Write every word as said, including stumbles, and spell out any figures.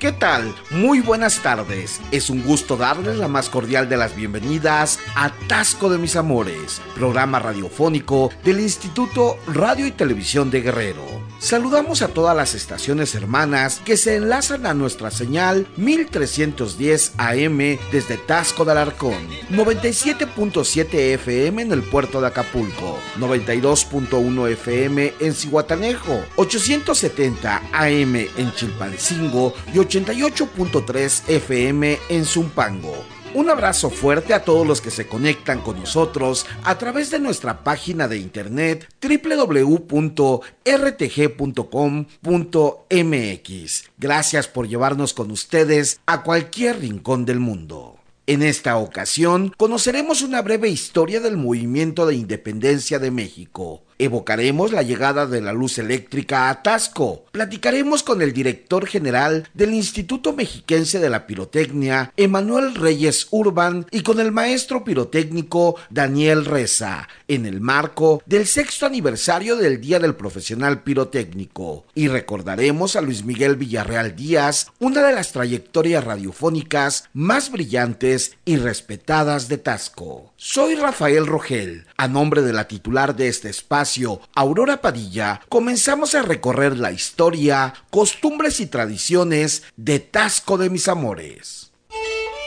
¿Qué tal? Muy buenas tardes. Es un gusto darles la más cordial de las bienvenidas a Tasco de Mis Amores, programa radiofónico del Instituto Radio y Televisión de Guerrero. Saludamos a todas las estaciones hermanas que se enlazan a nuestra señal mil trescientos diez A M desde Tasco de Alarcón, noventa y siete punto siete F M en el puerto de Acapulco, noventa y dos punto uno F M en Zihuatanejo, ochocientos setenta A M en Chilpancingo y ochenta y ocho punto tres F M en Zumpango. Un abrazo fuerte a todos los que se conectan con nosotros a través de nuestra página de internet doble u doble u doble u punto r t g punto com punto m x. Gracias por llevarnos con ustedes a cualquier rincón del mundo. En esta ocasión conoceremos una breve historia del movimiento de independencia de México. Evocaremos la llegada de la luz eléctrica a Tasco. Platicaremos con el director general del Instituto Mexiquense de la Pirotecnia, Emanuel Reyes Urban, y con el maestro pirotécnico Daniel Reza, en el marco del sexto aniversario del Día del Profesional Pirotécnico. Y recordaremos a Luis Miguel Villarreal Díaz, una de las trayectorias radiofónicas más brillantes y respetadas de Tasco. Soy Rafael Rogel. A nombre de la titular de este espacio, Aurora Padilla, comenzamos a recorrer la historia, costumbres y tradiciones de Tasco de Mis Amores.